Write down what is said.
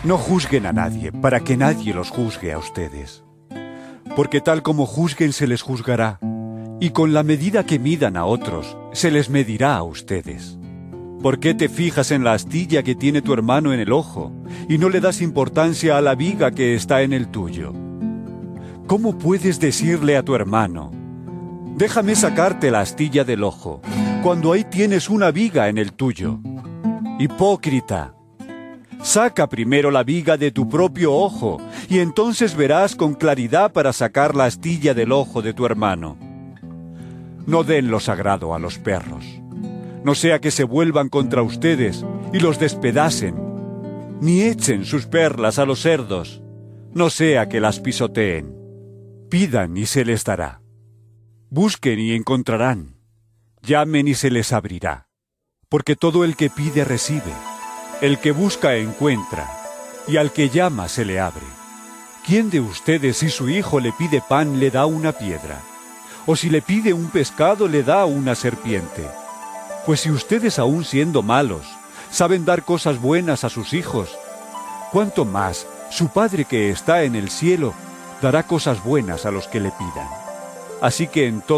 No juzguen a nadie, para que nadie los juzgue a ustedes. Porque tal como juzguen se les juzgará, y con la medida que midan a otros, se les medirá a ustedes. ¿Por qué te fijas en la astilla que tiene tu hermano en el ojo, y no le das importancia a la viga que está en el tuyo? ¿Cómo puedes decirle a tu hermano: déjame sacarte la astilla del ojo, cuando ahí tienes una viga en el tuyo? Hipócrita, saca primero la viga de tu propio ojo, y entonces verás con claridad para sacar la astilla del ojo de tu hermano. No den lo sagrado a los perros, no sea que se vuelvan contra ustedes y los despedacen, ni echen sus perlas a los cerdos, no sea que las pisoteen. Pidan y se les dará. Busquen y encontrarán. Llamen y se les abrirá. Porque todo el que pide recibe, el que busca encuentra, y al que llama se le abre. ¿Quién de ustedes, si su hijo le pide pan, le da una piedra? ¿O si le pide un pescado, le da una serpiente? Pues si ustedes, aun siendo malos, saben dar cosas buenas a sus hijos, ¿cuánto más su Padre que está en el cielo dará cosas buenas a los que le pidan? Así que en todo